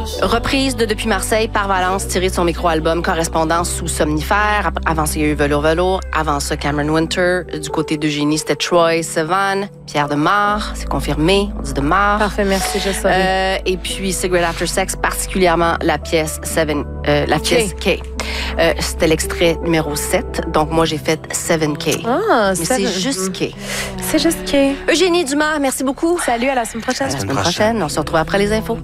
Reprise de Depuis Marseille par Valence, tirée de son micro-album Correspondance sous somnifère. Avant ça, il y a eu Velours. Avant ça, Cameron Winter. Du côté d'Eugénie, c'était Troy Sivan. Pierre de Mar, c'est confirmé. On dit de Mar. Parfait, merci, je savais. Et puis Cigarette After Sex, particulièrement la pièce pièce K. C'était l'extrait numéro 7. Donc, moi, j'ai fait 7K. Ah, mais c'est juste K. C'est juste K. Eugénie Dumas, merci beaucoup. Salut, à la semaine prochaine. À la semaine prochaine. On se retrouve après les infos.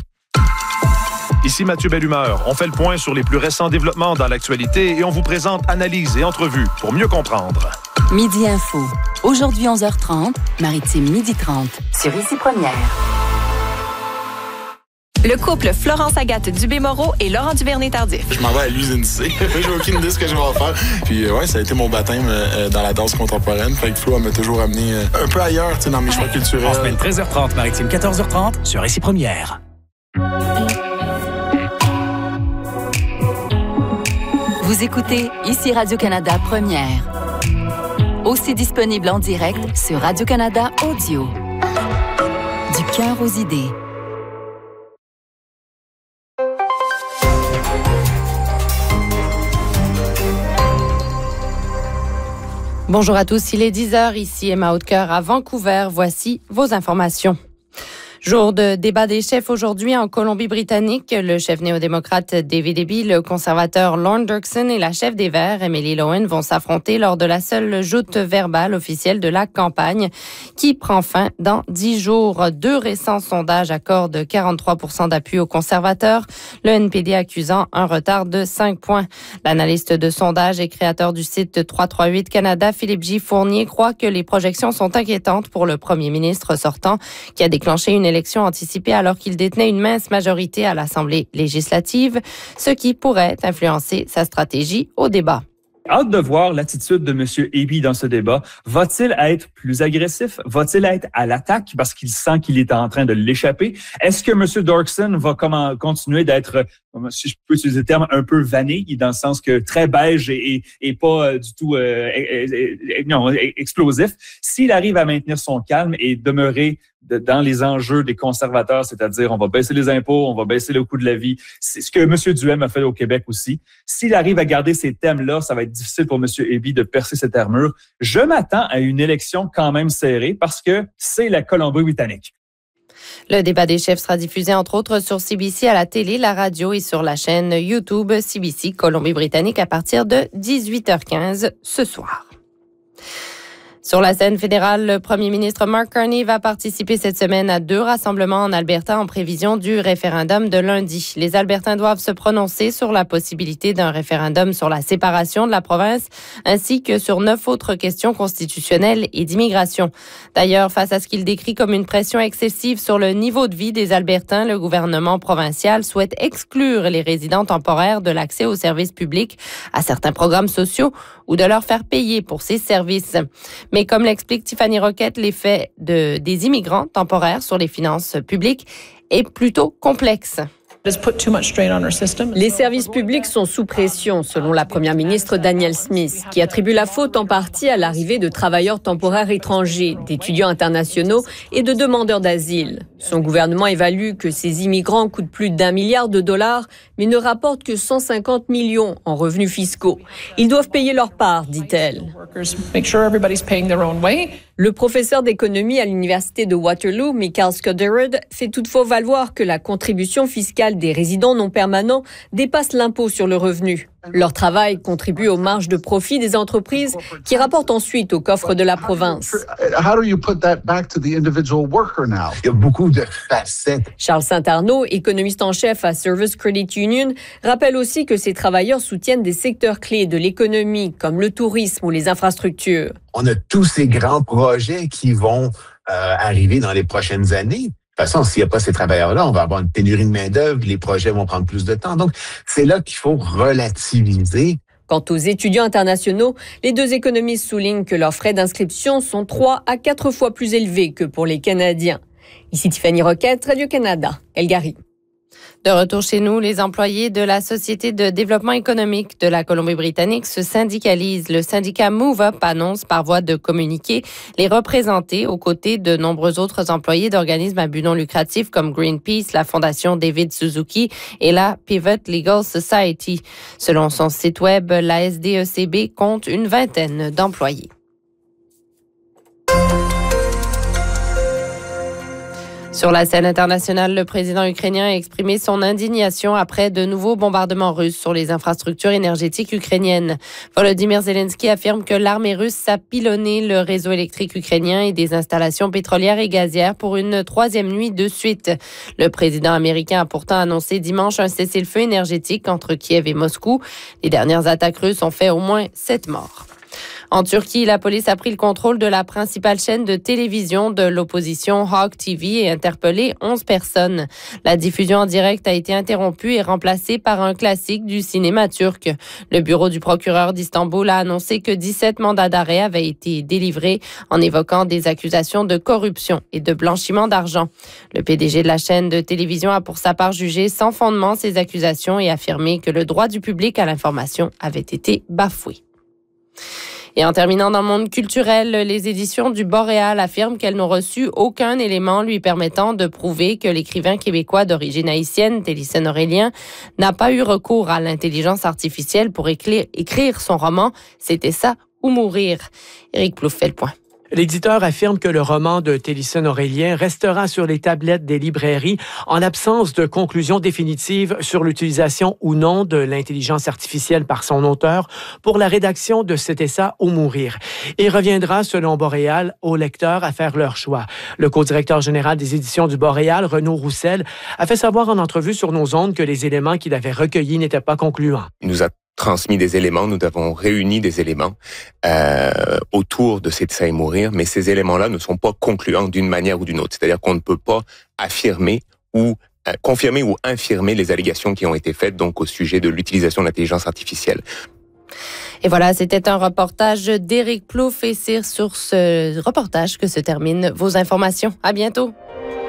Ici Mathieu Bellumeur. On fait le point sur les plus récents développements dans l'actualité et on vous présente analyses et entrevues pour mieux comprendre. Midi Info. Aujourd'hui 11h30, Maritime 12h30. Sur Ici Première. Le couple Florence Agathe Dubé-Moreau et Laurent Duvernay-Tardif. Je m'en vais à l'usine C. J'ai aucune idée de ce que je vais en faire. Puis ouais, ça a été mon baptême dans la danse contemporaine. Fait que Flo, elle m'a toujours amené un peu ailleurs, tu sais, dans mes choix culturels. En semaine 13h30, Maritime 14h30, sur Ici Première. Vous écoutez Ici Radio-Canada Première. Aussi disponible en direct sur Radio-Canada Audio. Du cœur aux idées. Bonjour à tous, il est 10h, ici Emma Hautecoeur à Vancouver. Voici vos informations. Jour de débat des chefs aujourd'hui en Colombie-Britannique. Le chef néo-démocrate David Eby, le conservateur Lorne Dirksen et la chef des Verts, Emily Lowen, vont s'affronter lors de la seule joute verbale officielle de la campagne qui prend fin dans 10 jours. 2 récents sondages accordent 43% d'appui aux conservateurs, le NPD accusant un retard de 5 points. L'analyste de sondage et créateur du site 338 Canada, Philippe J. Fournier, croit que les projections sont inquiétantes pour le premier ministre sortant qui a déclenché une élection anticipée alors qu'il détenait une mince majorité à l'Assemblée législative, ce qui pourrait influencer sa stratégie au débat. Hâte de voir l'attitude de M. Eby dans ce débat. Va-t-il être plus agressif? Va-t-il être à l'attaque parce qu'il sent qu'il est en train de l'échapper? Est-ce que M. Dirksen va continuer d'être, si je peux utiliser le terme, un peu vanille, dans le sens que très beige et pas du tout explosif? S'il arrive à maintenir son calme et demeurer dans les enjeux des conservateurs, c'est-à-dire on va baisser les impôts, on va baisser le coût de la vie. C'est ce que M. Duhem a fait au Québec aussi. S'il arrive à garder ces thèmes-là, ça va être difficile pour M. Eby de percer cette armure. Je m'attends à une élection quand même serrée parce que c'est la Colombie-Britannique. Le débat des chefs sera diffusé entre autres sur CBC à la télé, la radio et sur la chaîne YouTube CBC Colombie-Britannique à partir de 18h15 ce soir. Sur la scène fédérale, le premier ministre Mark Carney va participer cette semaine à 2 rassemblements en Alberta en prévision du référendum de lundi. Les Albertains doivent se prononcer sur la possibilité d'un référendum sur la séparation de la province ainsi que sur 9 autres questions constitutionnelles et d'immigration. D'ailleurs, face à ce qu'il décrit comme une pression excessive sur le niveau de vie des Albertains, le gouvernement provincial souhaite exclure les résidents temporaires de l'accès aux services publics, à certains programmes sociaux ou de leur faire payer pour ces services. Mais comme l'explique Tiffany Roquette, l'effet des immigrants temporaires sur les finances publiques est plutôt complexe. Les services publics sont sous pression, selon la première ministre Danielle Smith, qui attribue la faute en partie à l'arrivée de travailleurs temporaires étrangers, d'étudiants internationaux et de demandeurs d'asile. Son gouvernement évalue que ces immigrants coûtent plus d'1 milliard de dollars, mais ne rapportent que 150 millions en revenus fiscaux. Ils doivent payer leur part, dit-elle. Le professeur d'économie à l'université de Waterloo, Michael Scudderud, fait toutefois valoir que la contribution fiscale des résidents non permanents dépasse l'impôt sur le revenu. Leur travail contribue aux marges de profit des entreprises qui rapportent ensuite au coffre de la province. Il y a beaucoup de facettes. Charles Saint-Arnaud, économiste en chef à Service Credit Union, rappelle aussi que ces travailleurs soutiennent des secteurs clés de l'économie comme le tourisme ou les infrastructures. On a tous ces grands projets qui vont arriver dans les prochaines années. De toute façon, s'il n'y a pas ces travailleurs-là, on va avoir une pénurie de main-d'œuvre, les projets vont prendre plus de temps. Donc, c'est là qu'il faut relativiser. Quant aux étudiants internationaux, les 2 économistes soulignent que leurs frais d'inscription sont 3 à 4 fois plus élevés que pour les Canadiens. Ici Tiffany Roquette, Radio-Canada, Calgary. De retour chez nous, les employés de la Société de développement économique de la Colombie-Britannique se syndicalisent. Le syndicat Move Up annonce par voie de communiqué les représenter aux côtés de nombreux autres employés d'organismes à but non lucratif comme Greenpeace, la Fondation David Suzuki et la Pivot Legal Society. Selon son site web, la SDECB compte une vingtaine d'employés. Sur la scène internationale, le président ukrainien a exprimé son indignation après de nouveaux bombardements russes sur les infrastructures énergétiques ukrainiennes. Volodymyr Zelensky affirme que l'armée russe a pilonné le réseau électrique ukrainien et des installations pétrolières et gazières pour une troisième nuit de suite. Le président américain a pourtant annoncé dimanche un cessez-le-feu énergétique entre Kiev et Moscou. Les dernières attaques russes ont fait au moins 7 morts. En Turquie, la police a pris le contrôle de la principale chaîne de télévision de l'opposition Halk TV et interpellé 11 personnes. La diffusion en direct a été interrompue et remplacée par un classique du cinéma turc. Le bureau du procureur d'Istanbul a annoncé que 17 mandats d'arrêt avaient été délivrés en évoquant des accusations de corruption et de blanchiment d'argent. Le PDG de la chaîne de télévision a pour sa part jugé sans fondement ces accusations et affirmé que le droit du public à l'information avait été bafoué. Et en terminant dans le monde culturel, les éditions du Boréal affirment qu'elles n'ont reçu aucun élément lui permettant de prouver que l'écrivain québécois d'origine haïtienne, Télissène Aurélien, n'a pas eu recours à l'intelligence artificielle pour écrire son roman « C'était ça ou mourir ». Éric Plouffe fait le point. L'éditeur affirme que le roman de Télissène Aurélien restera sur les tablettes des librairies en l'absence de conclusion définitive sur l'utilisation ou non de l'intelligence artificielle par son auteur pour la rédaction de C'était ça ou mourir. Il reviendra, selon Boréal, aux lecteurs à faire leur choix. Le co-directeur général des éditions du Boréal, Renaud Roussel, a fait savoir en entrevue sur nos ondes que les éléments qu'il avait recueillis n'étaient pas concluants. Il nous a transmis des éléments, nous avons réuni des éléments autour de C'était ça et mourir, mais ces éléments-là ne sont pas concluants d'une manière ou d'une autre. C'est-à-dire qu'on ne peut pas affirmer ou confirmer ou infirmer les allégations qui ont été faites donc au sujet de l'utilisation de l'intelligence artificielle. Et voilà, c'était un reportage d'Éric Plouffe et c'est sur ce reportage que se terminent vos informations. À bientôt.